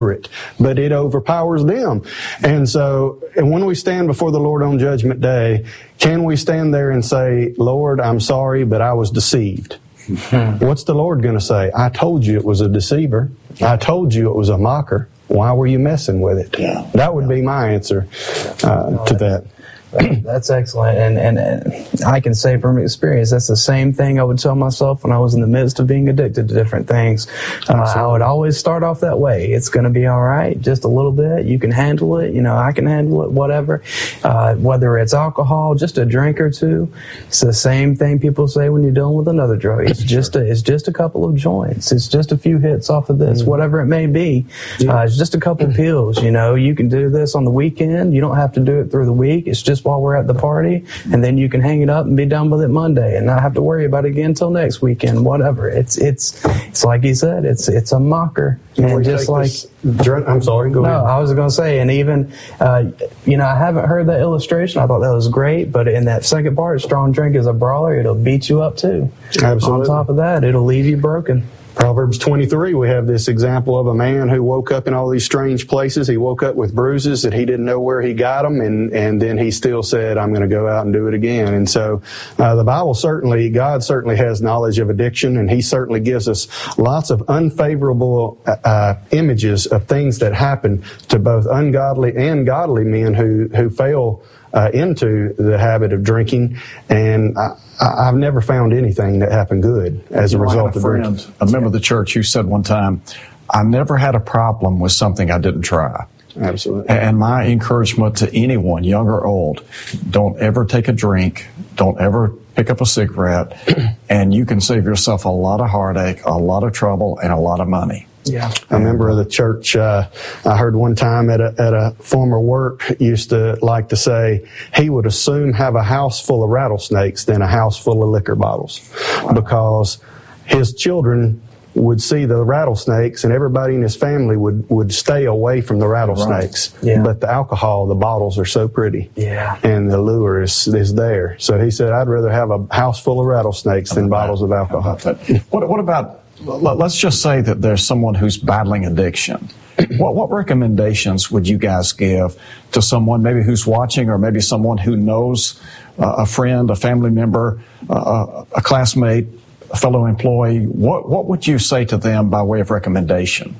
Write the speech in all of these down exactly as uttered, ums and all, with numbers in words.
it, but it overpowers them. And so, and when we stand before the Lord on Judgment Day, can we stand there and say, Lord, I'm sorry, but I was deceived? What's the Lord going to say? I told you it was a deceiver. I told you it was a mocker. Why were you messing with it? Yeah. That would be my answer uh, to that. That's excellent, and, and and I can say from experience that's the same thing I would tell myself when I was in the midst of being addicted to different things. Uh, I would always start off that way. It's going to be all right, just a little bit. You can handle it. You know, I can handle it. Whatever, uh, whether it's alcohol, just a drink or two. It's the same thing people say when you're dealing with another drug. It's just a, it's just a couple of joints. It's just a few hits off of this, mm-hmm. whatever it may be. Uh, it's just a couple of pills. You know, you can do this on the weekend. You don't have to do it through the week. It's just while we're at the party, and then you can hang it up and be done with it Monday and not have to worry about it again until next weekend, whatever. It's it's it's like he said, it's it's a mocker. And just like drink, I'm sorry, go ahead. No, I was going to say, and even uh, you know, I haven't heard that illustration. I thought that was great, but in that second part, strong drink is a brawler. It'll beat you up too. Absolutely. On top of that, it'll leave you broken. Proverbs twenty-three, we have this example of a man who woke up in all these strange places. He woke up with bruises that he didn't know where he got them, and, and then he still said, I'm going to go out and do it again. And so uh, the Bible certainly, God certainly has knowledge of addiction, and He certainly gives us lots of unfavorable uh, images of things that happen to both ungodly and godly men who, who fail Uh, into the habit of drinking, and I, I've never found anything that happened good as you a result a of friend, drinking. A member of the church who said one time, I never had a problem with something I didn't try. Absolutely. And my encouragement to anyone, young or old, don't ever take a drink, don't ever pick up a cigarette, and you can save yourself a lot of heartache, a lot of trouble, and a lot of money. Yeah, a member of the church, uh, I heard one time at a, at a former work, used to like to say he would as soon have a house full of rattlesnakes than a house full of liquor bottles, because his children would see the rattlesnakes and everybody in his family would, would stay away from the rattlesnakes. Right. Yeah. But the alcohol, the bottles are so pretty. Yeah. And the lure is, is there. So he said, I'd rather have a house full of rattlesnakes than bottles of alcohol. What, what about, let's just say that there's someone who's battling addiction. What, what recommendations would you guys give to someone maybe who's watching, or maybe someone who knows uh, a friend, a family member, uh, a classmate, a fellow employee? What, what would you say to them by way of recommendation?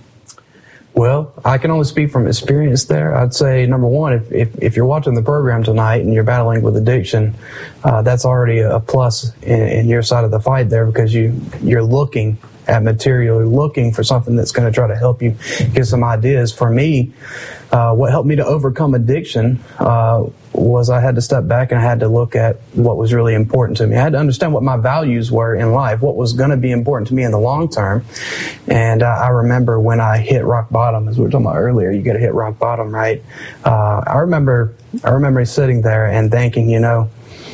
Well, I can only speak from experience there. I'd say, number one, if, if, if you're watching the program tonight and you're battling with addiction, uh, that's already a plus in, in your side of the fight there, because you, you're looking at material, you're looking for something that's going to try to help you get some ideas. For me, uh, what helped me to overcome addiction uh, was I had to step back and I had to look at what was really important to me. I had to understand what my values were in life, what was going to be important to me in the long term. And uh, I remember when I hit rock bottom, as we were talking about earlier, you got to hit rock bottom, right? Uh, I remember, I remember sitting there and thinking, you know,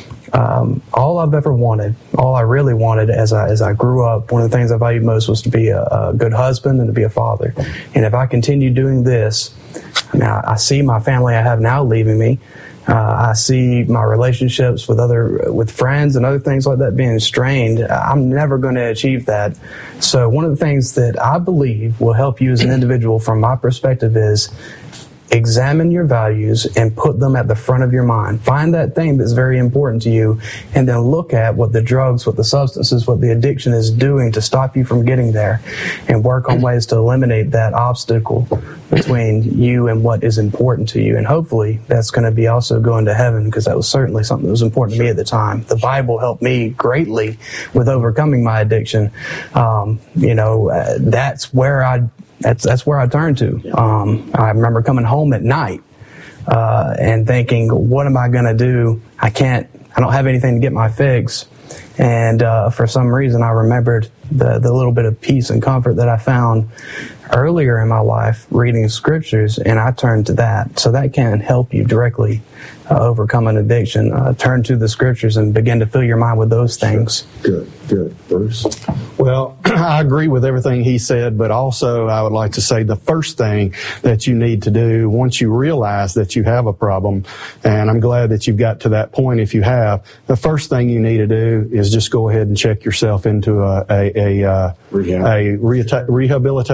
Um, all I've ever wanted, all I really wanted as I as I grew up, one of the things I valued most was to be a, a good husband and to be a father. And if I continue doing this, now I see my family I have now leaving me. Uh, I see my relationships with other with friends and other things like that being strained. I'm never going to achieve that. So one of the things that I believe will help you as an individual, from my perspective, is examine your values and put them at the front of your mind. Find that thing that's very important to you, and then look at what the drugs, what the substances, what the addiction is doing to stop you from getting there, and work on ways to eliminate that obstacle between you and what is important to you. And hopefully that's going to be also going to heaven, because that was certainly something that was important to me at the time. The Bible helped me greatly with overcoming my addiction. Um, you know, uh, that's where I That's that's where I turned to. Um, I remember coming home at night uh, and thinking, "What am I going to do? I can't. I don't have anything to get my fix." And uh, for some reason, I remembered the the little bit of peace and comfort that I found earlier in my life reading scriptures, and I turned to that. So that can help you directly uh, overcome an addiction. Uh, turn to the scriptures and begin to fill your mind with those things. Good, good, Bruce. Well, I agree with everything he said, but also I would like to say the first thing that you need to do once you realize that you have a problem, and I'm glad that you've got to that point if you have, the first thing you need to do is just go ahead and check yourself into a, a, a, uh, Rehab. a rehabilitation facility.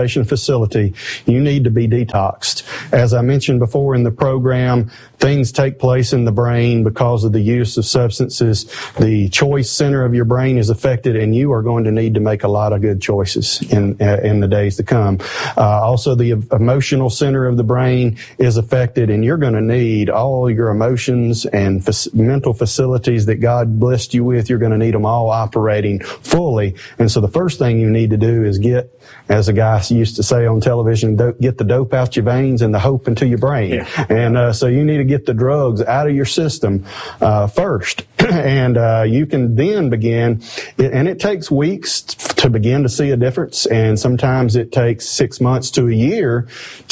facility, you need to be detoxed. As I mentioned before in the program, things take place in the brain because of the use of substances. The choice center of your brain is affected, and you are going to need to make a lot of good choices in uh, in the days to come. Uh, also, the emotional center of the brain is affected, and you're going to need all your emotions and f- mental facilities that God blessed you with. You're going to need them all operating fully. And so the first thing you need to do is get, as a guy used to say on television, do- get the dope out your veins and the hope into your brain. Yeah. And uh, so you need to get the drugs out of your system uh, first. And uh, you can then begin, and it takes weeks to begin to see a difference, and sometimes it takes six months to a year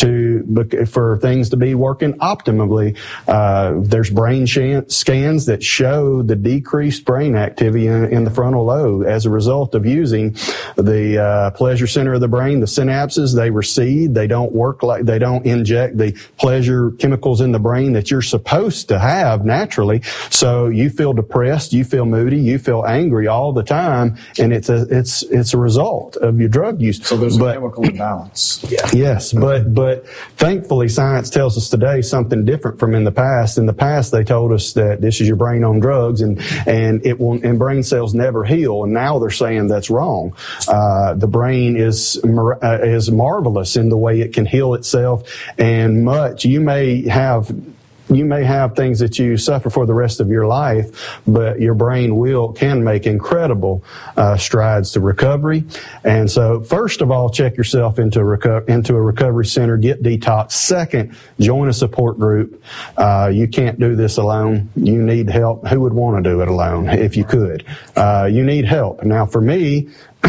to for things to be working optimally. Uh, there's brain scans that show the decreased brain activity in, in the frontal lobe as a result of using the uh, pleasure center of the brain. The synapses, they recede, they don't work like, they don't inject the pleasure chemicals in the brain that you're supposed to have naturally. So you feel depressed, you feel moody, you feel angry all the time, and it's a it's it's a result of your drug use. So there's but, a chemical imbalance. Yeah. Yes, but but thankfully science tells us today something different from in the past. In the past, they told us that this is your brain on drugs, and and it will and brain cells never heal. And now they're saying that's wrong. Uh, the brain is uh, is marvelous in the way it can heal itself, and much you may have. You may have things that you suffer for the rest of your life, but your brain will can make incredible uh, strides to recovery. And so, first of all, check yourself into a, reco- into a recovery center. Get detox. Second, join a support group. Uh, you can't do this alone. You need help. Who would want to do it alone if you could? Uh, you need help. Now, for me,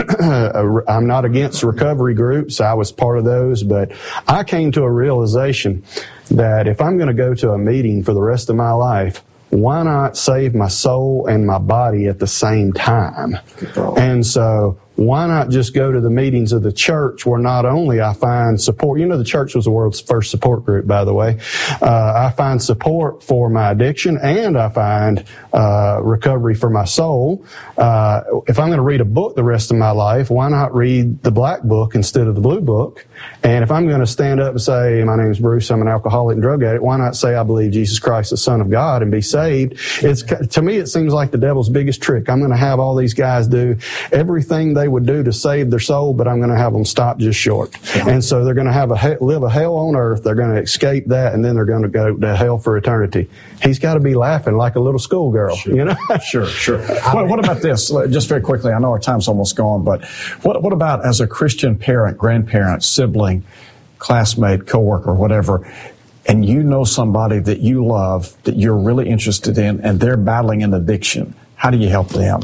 I'm not against recovery groups. I was part of those, but I came to a realization that if I'm going to go to a meeting for the rest of my life, why not save my soul and my body at the same time? And so why not just go to the meetings of the church where not only I find support, you know, the church was the world's first support group, by the way. Uh, I find support for my addiction, and I find uh, recovery for my soul. Uh, if I'm going to read a book the rest of my life, why not read the black book instead of the blue book? And if I'm going to stand up and say, my name is Bruce, I'm an alcoholic and drug addict, why not say I believe Jesus Christ, the Son of God, and be saved? It's, to me, it seems like the devil's biggest trick. I'm going to have all these guys do everything they would do to save their soul, but I'm going to have them stop just short. And so they're going to have a live a hell on earth. They're going to escape that, and then they're going to go to hell for eternity. He's got to be laughing like a little schoolgirl, sure. you know? Sure, sure. What, what about this? Just very quickly, I know our time's almost gone, but what, what about as a Christian parent, grandparent, sibling, classmate, coworker, whatever, and you know somebody that you love, that you're really interested in, and they're battling an addiction? How do you help them?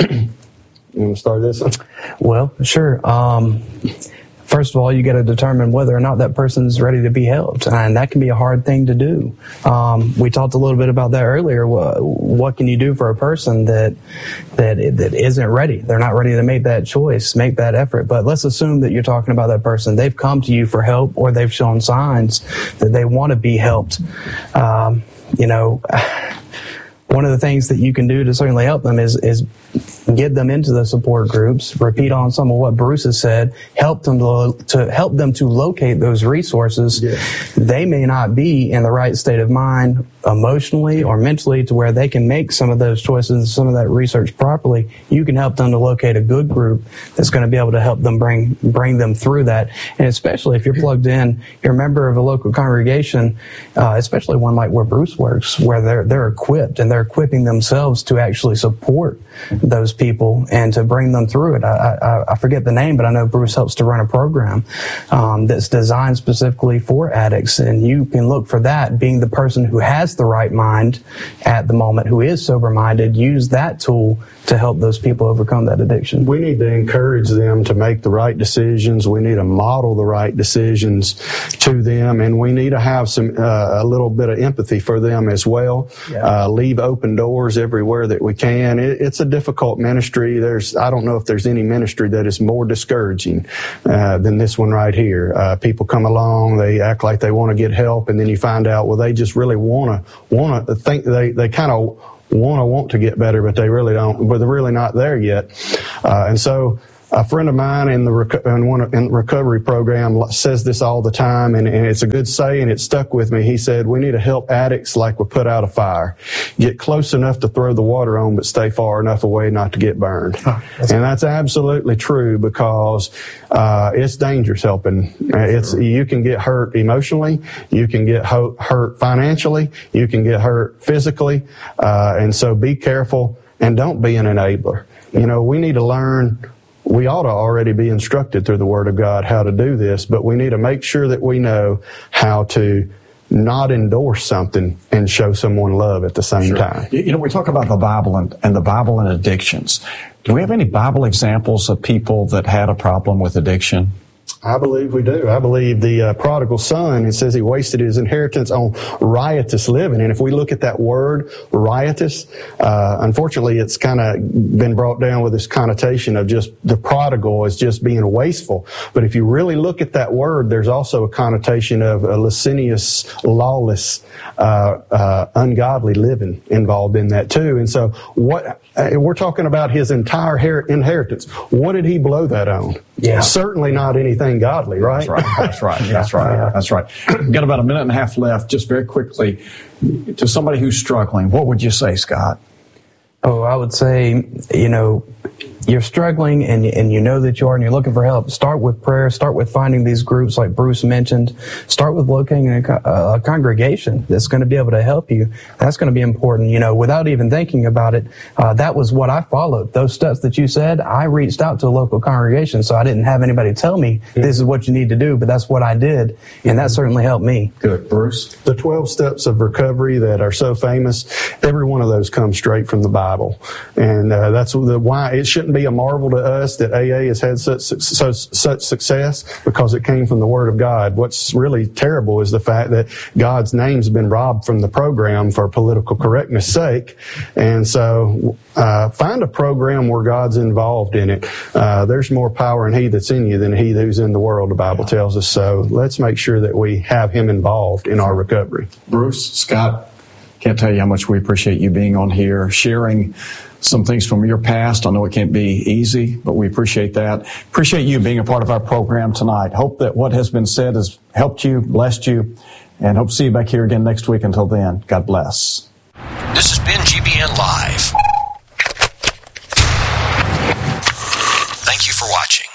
You want to start this? Well, sure. Um, first of all, you got to determine whether or not that person's ready to be helped, and that can be a hard thing to do. Um, we talked a little bit about that earlier. What, what can you do for a person that that that isn't ready? They're not ready to make that choice, make that effort. But let's assume that you're talking about that person. They've come to you for help, or they've shown signs that they want to be helped. Um, you know. One of the things that you can do to certainly help them is is get them into the support groups, repeat on some of what Bruce has said, help them to, to help them to locate those resources. Yeah. They may not be in the right state of mind emotionally or mentally to where they can make some of those choices and some of that research properly. You can help them to locate a good group that's going to be able to help them bring bring them through that. And especially if you're plugged in, you're a member of a local congregation, uh, especially one like where Bruce works, where they're they're equipped and they're equipping themselves to actually support those people and to bring them through it. I, I, I forget the name, but I know Bruce helps to run a program um, that's designed specifically for addicts, and you can look for that. Being the person who has the right mind at the moment, who is sober-minded, use that tool to help those people overcome that addiction. We need to encourage them to make the right decisions. We need to model the right decisions to them, and we need to have some uh, a little bit of empathy for them as well. Yeah. Uh, leave open doors everywhere that we can. It, it's a difficult ministry. There's I don't know if there's any ministry that is more discouraging uh, than this one right here. Uh, people come along, they act like they want to get help, and then you find out, well, they just really want to want to think they they kind of want to want to get better, but they really don't, but they're really not there yet. Uh, and so a friend of mine in the reco- in one in the recovery program says this all the time, and, and it's a good saying. It stuck with me. He said, "We need to help addicts like we put out a fire. Get close enough to throw the water on, but stay far enough away not to get burned." Oh, that's and that's absolutely true, because uh, it's dangerous helping. It's you can get hurt emotionally, you can get ho- hurt financially, you can get hurt physically, uh, and so be careful and don't be an enabler. You know, we need to learn. We ought to already be instructed through the Word of God how to do this, but we need to make sure that we know how to not endorse something and show someone love at the same sure. time. You know, we talk about the Bible and, and the Bible and addictions. Do we have any Bible examples of people that had a problem with addiction? I believe we do. I believe the uh, prodigal son, it says he wasted his inheritance on riotous living. And if we look at that word, riotous, uh, unfortunately it's kind of been brought down with this connotation of just the prodigal as just being wasteful. But if you really look at that word, there's also a connotation of a lascivious, lawless, uh, uh, ungodly living involved in that too. And so what, uh, we're talking about his entire her- inheritance. What did he blow that on? Yeah. Certainly not anything godly, right? That's right. That's right. That's right. That's right. We've got about a minute and a half left. Just very quickly, to somebody who's struggling, what would you say, Scott? Oh, I would say, you know, you're struggling and and you know that you are and you're looking for help. Start with prayer. Start with finding these groups like Bruce mentioned. Start with locating a, a congregation that's going to be able to help you. That's going to be important. You know, without even thinking about it, uh, that was what I followed. Those steps that you said, I reached out to a local congregation, so I didn't have anybody tell me this is what you need to do, but that's what I did, and that certainly helped me. Good. Bruce? The twelve steps of recovery that are so famous, every one of those comes straight from the Bible. And uh, that's the why it shouldn't be a marvel to us that A A has had such, such such success, because it came from the Word of God. What's really terrible is the fact that God's name's been robbed from the program for political correctness sake. And so uh, find a program where God's involved in it. Uh, there's more power in He that's in you than he who's in the world, the Bible tells us. So let's make sure that we have Him involved in our recovery. Bruce, Scott, can't tell you how much we appreciate you being on here, sharing some things from your past. I know it can't be easy, but we appreciate that. Appreciate you being a part of our program tonight. Hope that what has been said has helped you, blessed you, and hope to see you back here again next week. Until then, God bless. This has been G B N Live. Thank you for watching.